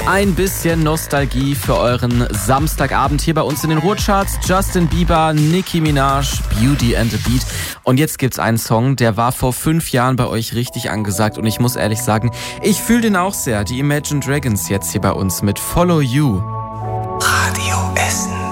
Ein bisschen Nostalgie für euren Samstagabend hier bei uns in den Ruhrcharts. Justin Bieber, Nicki Minaj, Beauty and the Beat. Und jetzt gibt's einen Song, der war vor 5 Jahren bei euch richtig angesagt. Und ich muss ehrlich sagen, ich fühle den auch sehr. Die Imagine Dragons jetzt hier bei uns mit Follow You. Radio Essen.